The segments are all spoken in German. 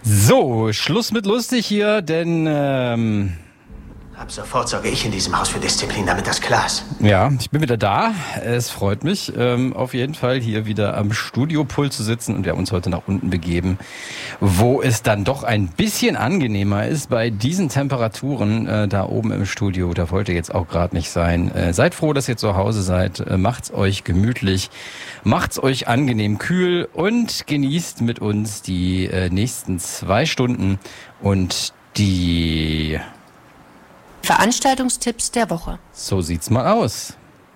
So, Schluss mit lustig hier, denn Ab sofort sorge ich in diesem Haus für Disziplin, damit das klar ist. ja, ich bin wieder da. Es freut mich auf jeden Fall, hier wieder am Studiopult zu sitzen, und wir haben uns heute nach unten begeben, wo es dann doch ein bisschen angenehmer ist bei diesen Temperaturen da oben im Studio. Da wollt ihr jetzt auch gerade nicht sein. Seid froh, dass ihr zu Hause seid. Macht's euch gemütlich, macht's euch angenehm kühl und genießt mit uns die nächsten 2 Stunden und die... Veranstaltungstipps der Woche. So sieht's mal aus.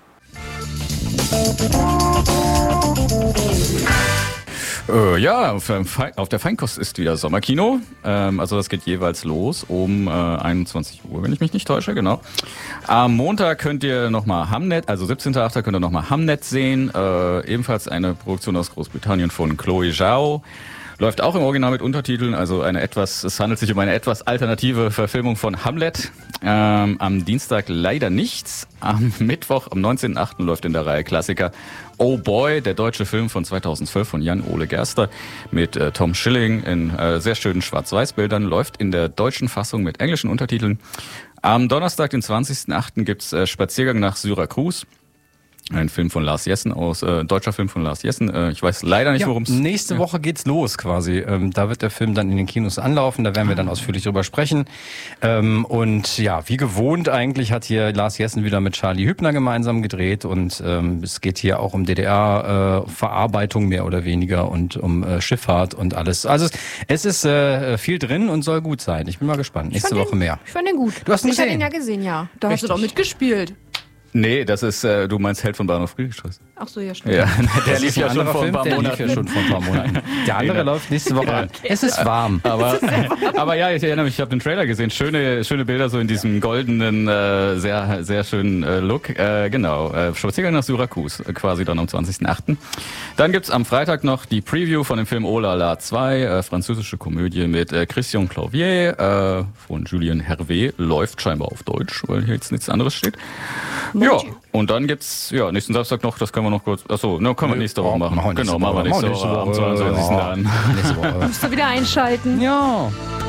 Ja, auf der Feinkost ist wieder Sommerkino. Also das geht jeweils los um 21 Uhr, wenn ich mich nicht täusche, genau. Am Montag könnt ihr nochmal Hamnet, also 17.8. könnt ihr nochmal Hamnet sehen. Ebenfalls eine Produktion aus Großbritannien von Chloe Zhao. Läuft auch im Original mit Untertiteln, also es handelt sich um eine etwas alternative Verfilmung von Hamlet. Am Dienstag leider nichts. Am Mittwoch, am 19.8. läuft in der Reihe Klassiker Oh Boy, der deutsche Film von 2012 von Jan-Ole Gerster mit Tom Schilling in sehr schönen Schwarz-Weiß-Bildern. Läuft in der deutschen Fassung mit englischen Untertiteln. Am Donnerstag, den 20.8. gibt's Spaziergang nach Syrakus. Ein Film von Lars Jessen deutscher Film von Lars Jessen. Ich weiß leider nicht, worum es... Nächste Woche geht's los quasi. Da wird der Film dann in den Kinos anlaufen, da werden wir dann ausführlich drüber sprechen. Und ja, wie gewohnt eigentlich hat hier Lars Jessen wieder mit Charlie Hübner gemeinsam gedreht, und es geht hier auch um DDR-Verarbeitung mehr oder weniger und um Schifffahrt und alles. Also es ist viel drin und soll gut sein. Ich bin mal gespannt. Nächste Woche mehr. Ich fand den gut. Du hast ihn gesehen? Ich habe ihn ja gesehen, ja. Da hast Richtig. du doch mitgespielt. Nee, das ist, du meinst Held von Bahnhof Friedrichstraße. Ach so, ja, stimmt. Ja, der Das lief ist ja ein schon anderer vor ein Film, paar der Monaten. lief ja schon vor ein paar Monaten. Der andere läuft nächste Woche an. Es ist warm. Aber ja, ich erinnere mich, ich habe den Trailer gesehen. Schöne Bilder so in diesem goldenen, sehr, sehr schönen Look. Genau, Spaziergang nach Syrakus, quasi dann am 20.8. Dann gibt's am Freitag noch die Preview von dem Film Oh La La 2, französische Komödie mit Christian Clavier von Julien Hervé. Läuft scheinbar auf Deutsch, weil hier jetzt nichts anderes steht. Ja, und dann gibt's, nächsten Samstag noch, das können wir noch kurz, können wir nächste Woche machen. Machen wir nächste Woche am 22. dann. Nächste Woche. Musst du wieder einschalten. Ja.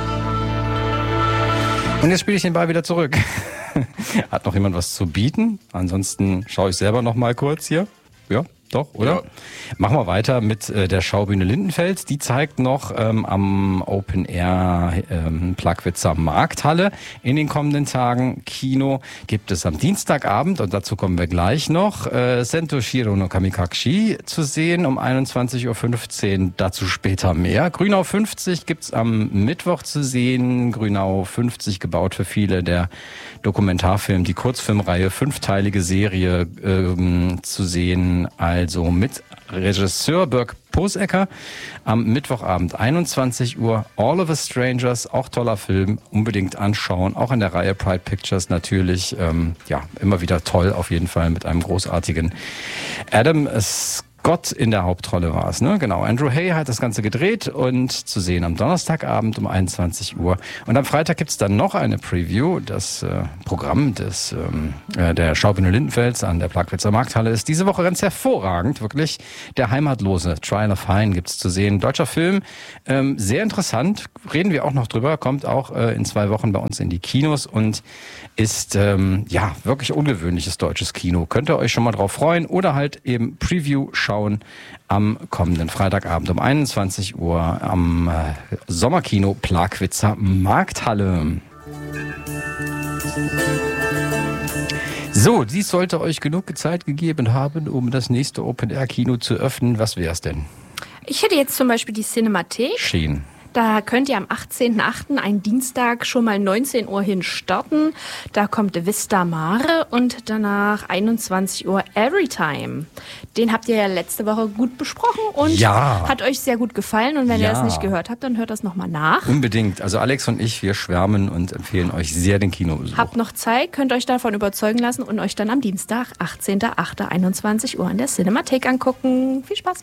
Und jetzt spiele ich den Ball wieder zurück. Hat noch jemand was zu bieten? Ansonsten schaue ich selber noch mal kurz hier. Ja, doch, oder? Ja. Machen wir weiter mit der Schaubühne Lindenfels. Die zeigt noch am Open Air Plagwitzer Markthalle in den kommenden Tagen Kino. Gibt es am Dienstagabend, und dazu kommen wir gleich noch, Sentoshiro no Kamikakushi zu sehen um 21.15 Uhr. Dazu später mehr. Grünau 50 gibt's am Mittwoch zu sehen. Grünau 50, gebaut für viele, der Dokumentarfilm, die Kurzfilmreihe, 5-teilige Serie zu sehen. Also mit Regisseur Birk Posecker am Mittwochabend 21 Uhr. All of Us Strangers, auch toller Film, unbedingt anschauen. Auch in der Reihe Pride Pictures natürlich. Immer wieder toll auf jeden Fall mit einem großartigen Adam Scott in der Hauptrolle war es, ne? Genau. Andrew Hay hat das Ganze gedreht und zu sehen am Donnerstagabend um 21 Uhr. Und am Freitag gibt's dann noch eine Preview. Das Programm der Schaubühne Lindenfels an der Plagwitzer Markthalle ist diese Woche ganz hervorragend, wirklich. Der Heimatlose, Trial of Hein, gibt's zu sehen. Deutscher Film, sehr interessant. Reden wir auch noch drüber. Kommt auch in 2 Wochen bei uns in die Kinos und ist wirklich ungewöhnliches deutsches Kino. Könnt ihr euch schon mal drauf freuen oder halt eben Preview schauen am kommenden Freitagabend um 21 Uhr am Sommerkino Plagwitzer Markthalle. So, dies sollte euch genug Zeit gegeben haben, um das nächste Open-Air-Kino zu öffnen. Was wär's denn? Ich hätte jetzt zum Beispiel die Cinemathek. Schön. Da könnt ihr am 18.08., einen Dienstag, schon mal 19 Uhr hin starten. Da kommt Vista Mare und danach 21 Uhr Everytime. Den habt ihr ja letzte Woche gut besprochen und hat euch sehr gut gefallen. Und wenn ihr das nicht gehört habt, dann hört das nochmal nach. Unbedingt. Also Alex und ich, wir schwärmen und empfehlen euch sehr den Kinobesuch. Habt noch Zeit, könnt euch davon überzeugen lassen und euch dann am Dienstag, 18.08., 21 Uhr in der Cinemathek angucken. Viel Spaß!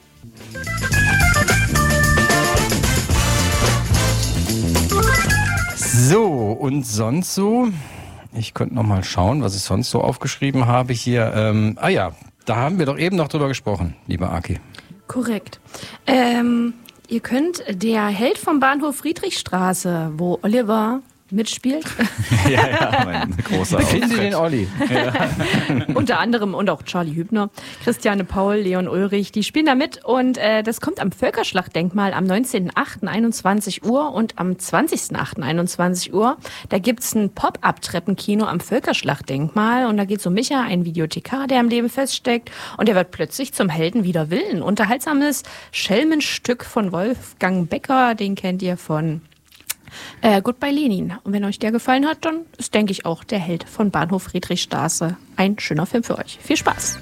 So, und sonst so? Ich könnte noch mal schauen, was ich sonst so aufgeschrieben habe hier. Da haben wir doch eben noch drüber gesprochen, lieber Aki. Korrekt. ihr könnt der Held vom Bahnhof Friedrichstraße, wo Oliver mitspielt. Mein großer Finden Sie Auftritt. den Olli. Unter anderem und auch Charlie Hübner, Christiane Paul, Leon Ulrich, die spielen da mit und das kommt am Völkerschlachtdenkmal am 19.08.21 Uhr und am 20.08.21 Uhr. Da gibt's ein Pop-Up-Treppenkino am Völkerschlachtdenkmal und da geht's um Micha, einen Videothekar, der im Leben feststeckt und der wird plötzlich zum Helden wider Willen. Unterhaltsames Schelmenstück von Wolfgang Becker, den kennt ihr von Goodbye Lenin. Und wenn euch der gefallen hat, dann ist, denke ich, auch der Held von Bahnhof Friedrichstraße ein schöner Film für euch. Viel Spaß!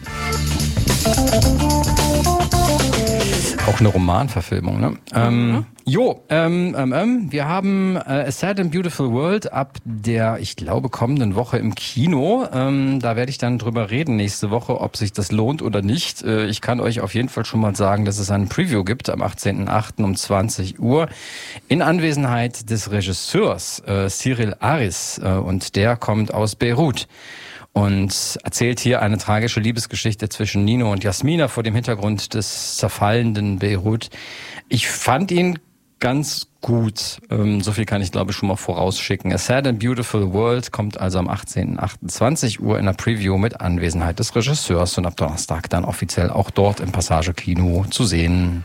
Auch eine Romanverfilmung, ne? Wir haben A Sad and Beautiful World ab der, ich glaube, kommenden Woche im Kino. Da werde ich dann drüber reden nächste Woche, ob sich das lohnt oder nicht. Ich kann euch auf jeden Fall schon mal sagen, dass es ein Preview gibt am 18.08. um 20 Uhr in Anwesenheit des Regisseurs Cyril Aris und der kommt aus Beirut. Und erzählt hier eine tragische Liebesgeschichte zwischen Nino und Jasmina vor dem Hintergrund des zerfallenden Beirut. Ich fand ihn ganz gut. So viel kann ich, glaube ich, schon mal vorausschicken. A Sad and Beautiful World kommt also am 18.08.20 Uhr in der Preview mit Anwesenheit des Regisseurs und ab Donnerstag dann offiziell auch dort im Passage-Kino zu sehen.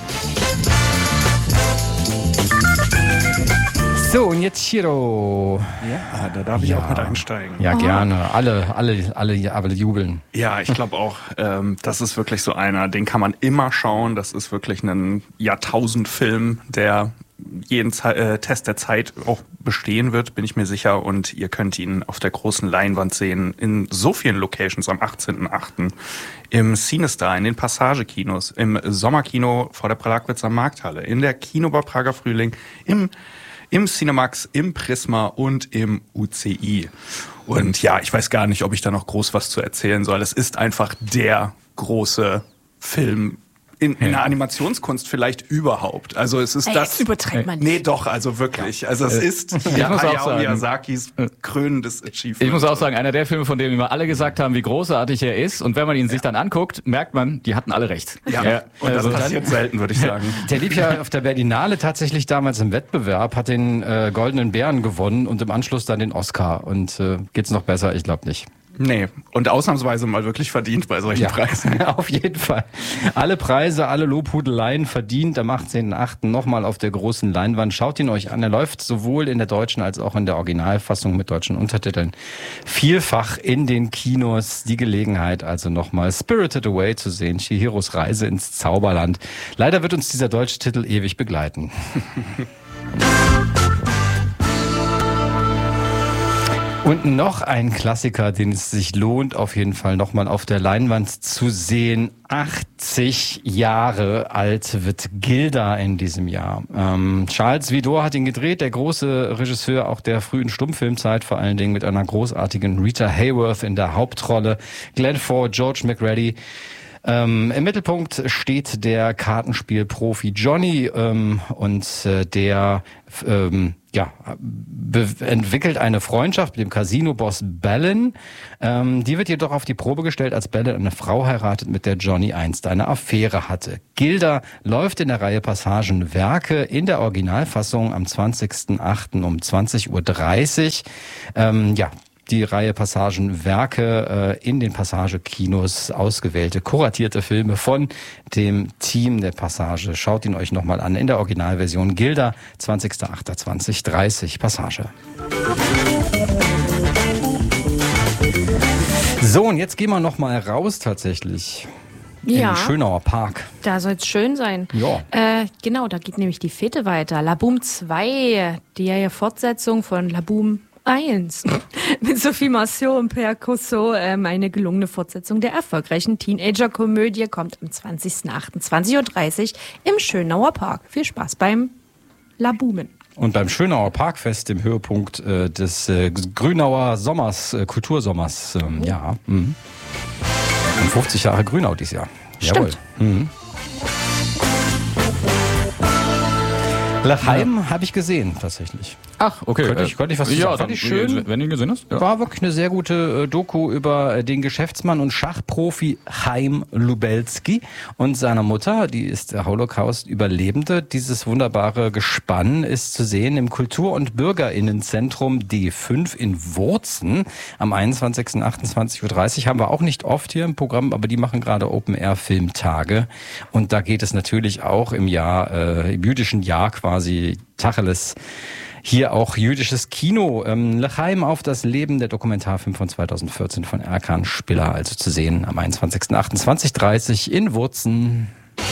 So, und jetzt Chiro. Ja, da darf ich auch mit einsteigen. Ja, gerne. Alle jubeln. Ja, ich glaube auch, das ist wirklich so einer, den kann man immer schauen. Das ist wirklich ein Jahrtausendfilm, der jeden Test der Zeit auch bestehen wird, bin ich mir sicher. Und ihr könnt ihn auf der großen Leinwand sehen, in so vielen Locations am 18.08. im CineStar, in den Passagekinos, im Sommerkino vor der Pralagwitzer Markthalle, in der Kinobar Prager Frühling, im Cinemax, im Prisma und im UCI. Und ja, ich weiß gar nicht, ob ich da noch groß was zu erzählen soll. Es ist einfach der große Film in der Animationskunst vielleicht überhaupt. Also es ist das... Jetzt übertreibt man nicht. Nee, doch, also wirklich. Also es ist Hayao Miyazakis krönendes Achievement. Ich muss auch sagen, einer der Filme, von dem immer alle gesagt haben, wie großartig er ist. Und wenn man ihn sich dann anguckt, merkt man, die hatten alle recht. Ja. Und das passiert selten, würde ich sagen. Der lief ja auf der Berlinale tatsächlich damals im Wettbewerb, hat den Goldenen Bären gewonnen und im Anschluss dann den Oscar. Und geht's noch besser? Ich glaube nicht. Nee, und ausnahmsweise mal wirklich verdient bei solchen Preisen. Auf jeden Fall. Alle Preise, alle Lobhudeleien verdient am 18.08. nochmal auf der großen Leinwand. Schaut ihn euch an. Er läuft sowohl in der deutschen als auch in der Originalfassung mit deutschen Untertiteln vielfach in den Kinos. Die Gelegenheit also nochmal Spirited Away zu sehen. Chihiros Reise ins Zauberland. Leider wird uns dieser deutsche Titel ewig begleiten. Und noch ein Klassiker, den es sich lohnt, auf jeden Fall nochmal auf der Leinwand zu sehen. 80 Jahre alt wird Gilda in diesem Jahr. Charles Vidor hat ihn gedreht, der große Regisseur auch der frühen Stummfilmzeit, vor allen Dingen mit einer großartigen Rita Hayworth in der Hauptrolle, Glenn Ford, George McReady. Im Mittelpunkt steht der Kartenspielprofi Johnny und der entwickelt eine Freundschaft mit dem Casino-Boss Ballin. Die wird jedoch auf die Probe gestellt, als Ballin eine Frau heiratet, mit der Johnny einst eine Affäre hatte. Gilda läuft in der Reihe Passagen Werke in der Originalfassung am 20.08. um 20.30 Uhr. Die Reihe Passagen Werke in den Passagekinos, ausgewählte, kuratierte Filme von dem Team der Passage. Schaut ihn euch nochmal an in der Originalversion. Gilda, 20.08.2030, Passage. So, und jetzt gehen wir nochmal raus tatsächlich. In den Schönauer Park. Da soll es schön sein. Ja. Genau, da geht nämlich die Fete weiter. La Boom 2, die Fortsetzung von La Boom 1. Mit Sophie Marceau und Pierre Cousseau, eine gelungene Fortsetzung der erfolgreichen Teenager-Komödie, kommt am 20.08.20.30 Uhr im Schönauer Park. Viel Spaß beim La Boomen. Und beim Schönauer Parkfest, dem Höhepunkt des Grünauer Sommers, Kultursommers. 50 Jahre Grünau dieses Jahr. Stimmt. Jawohl. Lachheim habe ich gesehen, tatsächlich. Ach, okay. Könnte ich was zu sagen. Fand ich schön. Wenn du ihn gesehen hast. Ja. War wirklich eine sehr gute Doku über den Geschäftsmann und Schachprofi Chaim Lubelski und seiner Mutter, die ist der Holocaust-Überlebende. Dieses wunderbare Gespann ist zu sehen im Kultur- und Bürgerinnenzentrum D5 in Wurzen am 21. 28.30 Uhr. Haben wir auch nicht oft hier im Programm, aber die machen gerade Open-Air-Filmtage. Und da geht es natürlich auch im jüdischen Jahr quasi Tacheles. Hier auch jüdisches Kino. L'chaim auf das Leben, der Dokumentarfilm von 2014 von Erkan Spiller, also zu sehen am 21.28.30 in Wurzen.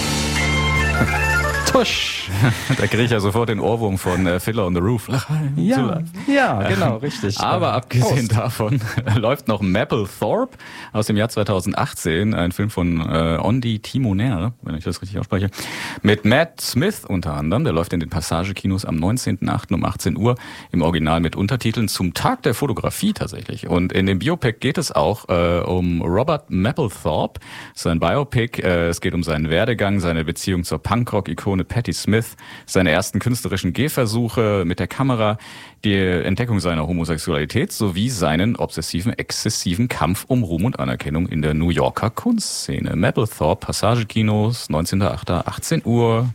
Tusch. Da kriege ich ja sofort den Ohrwurm von Fiddler on the Roof. Ja, genau, richtig. Aber abgesehen davon läuft noch Mapplethorpe aus dem Jahr 2018, ein Film von Ondi Timoner, wenn ich das richtig ausspreche, mit Matt Smith unter anderem. Der läuft in den Passagekinos am 19.08. um 18 Uhr, im Original mit Untertiteln zum Tag der Fotografie tatsächlich. Und in dem Biopic geht es auch um Robert Mapplethorpe, sein Biopic. Es geht um seinen Werdegang, seine Beziehung zur Punkrock-Ikone Patti Smith, seine ersten künstlerischen Gehversuche mit der Kamera, die Entdeckung seiner Homosexualität sowie seinen obsessiven, exzessiven Kampf um Ruhm und Anerkennung in der New Yorker Kunstszene. Mapplethorpe, Passagekinos, 19.08., 18 Uhr.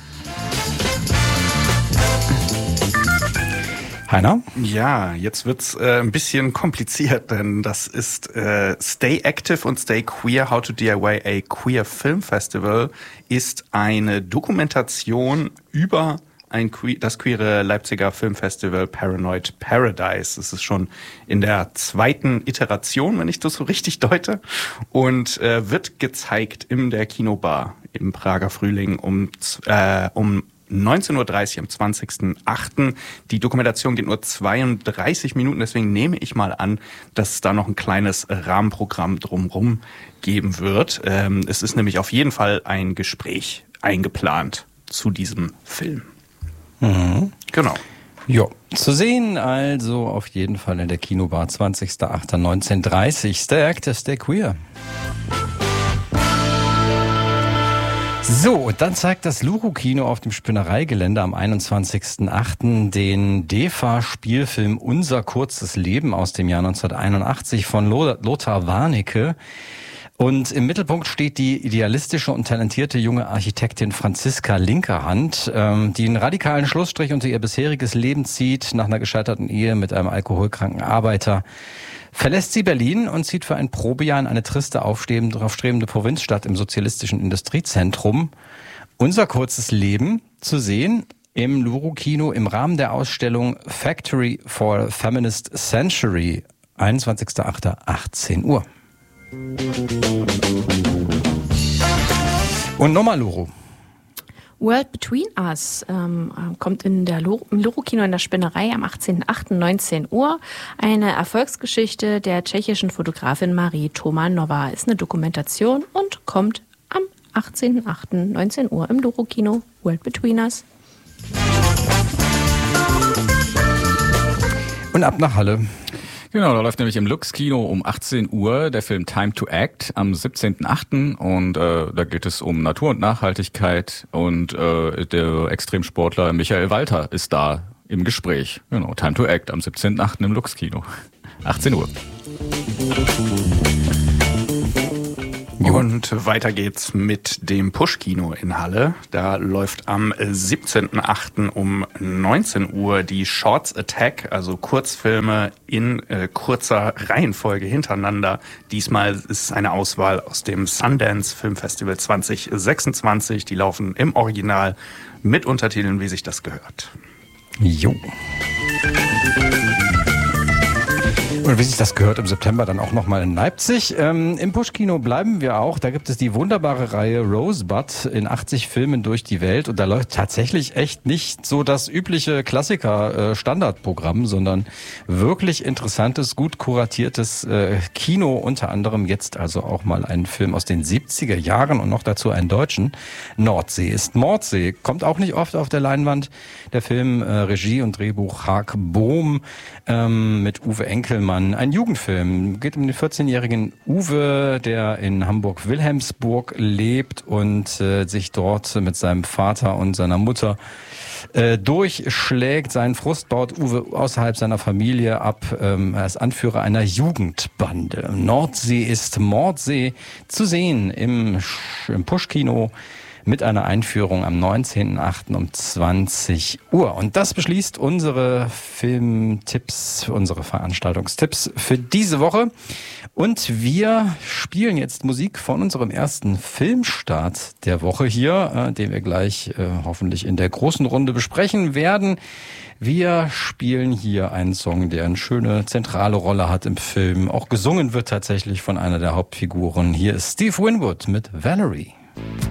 Heiner? Ja, jetzt wird's ein bisschen kompliziert, denn das ist Stay Active und Stay Queer, How to DIY a Queer Film Festival, ist eine Dokumentation über das queere Leipziger Filmfestival Paranoid Paradise. Das ist schon in der zweiten Iteration, wenn ich das so richtig deute, und wird gezeigt in der Kinobar im Prager Frühling um 19.30 Uhr am 20.08. Die Dokumentation geht nur 32 Minuten, deswegen nehme ich mal an, dass es da noch ein kleines Rahmenprogramm drumherum geben wird. Es ist nämlich auf jeden Fall ein Gespräch eingeplant zu diesem Film. Mhm. Genau. Ja, zu sehen also auf jeden Fall in der Kinobar 20.08.1930. Stay Active, Stay Queer. So, und dann zeigt das Luru-Kino auf dem Spinnereigelände am 21.08. den DEFA-Spielfilm Unser kurzes Leben aus dem Jahr 1981 von Lothar Warnecke. Und im Mittelpunkt steht die idealistische und talentierte junge Architektin Franziska Linkerhand, die einen radikalen Schlussstrich unter ihr bisheriges Leben zieht, nach einer gescheiterten Ehe mit einem alkoholkranken Arbeiter. Verlässt sie Berlin und zieht für ein Probejahr in eine triste, aufstrebende Provinzstadt im sozialistischen Industriezentrum. Unser kurzes Leben zu sehen im Luru-Kino im Rahmen der Ausstellung Factory for a Feminist Century, 21.08., 18 Uhr. Und nochmal Luru. World Between Us kommt im Luru-Kino in der Spinnerei am 18.08. 19 Uhr. Eine Erfolgsgeschichte der tschechischen Fotografin Marie Tomanova. Ist eine Dokumentation und kommt am 18.08. 19 Uhr im Luru-Kino. World Between Us. Und ab nach Halle. Genau, da läuft nämlich im Lux-Kino um 18 Uhr der Film Time to Act am 17.08. Und da geht es um Natur und Nachhaltigkeit und der Extremsportler Michael Walter ist da im Gespräch. Genau, Time to Act am 17.08. im Lux-Kino. 18 Uhr. Und weiter geht's mit dem Push-Kino in Halle. Da läuft am 17.08. um 19 Uhr die Shorts Attack, also Kurzfilme in kurzer Reihenfolge hintereinander. Diesmal ist es eine Auswahl aus dem Sundance Filmfestival 2026. Die laufen im Original mit Untertiteln, wie sich das gehört. Jo. Und wie sich das gehört, im September dann auch nochmal in Leipzig. Im Push-Kino bleiben wir auch. Da gibt es die wunderbare Reihe Rosebud in 80 Filmen durch die Welt. Und da läuft tatsächlich echt nicht so das übliche Klassiker-Standardprogramm, sondern wirklich interessantes, gut kuratiertes Kino. Unter anderem jetzt also auch mal einen Film aus den 70er Jahren und noch dazu einen deutschen. Nordsee ist Mordsee. Kommt auch nicht oft auf der Leinwand. Der Film Regie und Drehbuch Hark Bohm mit Uwe Enkelmann Mann. Ein Jugendfilm. Geht um den 14-jährigen Uwe, der in Hamburg-Wilhelmsburg lebt und sich dort mit seinem Vater und seiner Mutter durchschlägt. Seinen Frust baut Uwe außerhalb seiner Familie ab. Er ist Anführer einer Jugendbande. Nordsee ist Mordsee zu sehen im Push-Kino mit einer Einführung am 19.08. um 20 Uhr. Und das beschließt unsere Filmtipps, unsere Veranstaltungstipps für diese Woche. Und wir spielen jetzt Musik von unserem ersten Filmstart der Woche hier, den wir gleich hoffentlich in der großen Runde besprechen werden. Wir spielen hier einen Song, der eine schöne zentrale Rolle hat im Film. Auch gesungen wird tatsächlich von einer der Hauptfiguren. Hier ist Steve Winwood mit Valerie.